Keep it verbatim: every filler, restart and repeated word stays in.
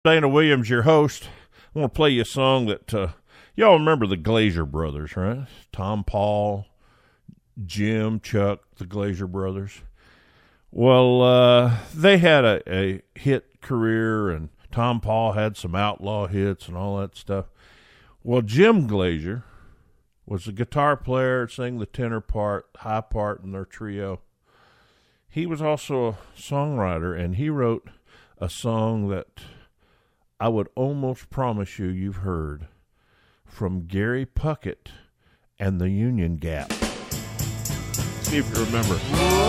Dana Williams, your host. I want to play you a song that uh, y'all remember the Glazer Brothers, right? Tom Paul, Jim, Chuck, the Glazer Brothers. Well, uh, they had a, a hit career, and Tom Paul had some outlaw hits and all that stuff. Well, Jim Glazer was a guitar player, sang the tenor part, high part in their trio. He was also a songwriter, and he wrote a song that I would almost promise you you've heard, from Gary Puckett and the Union Gap. See if you remember.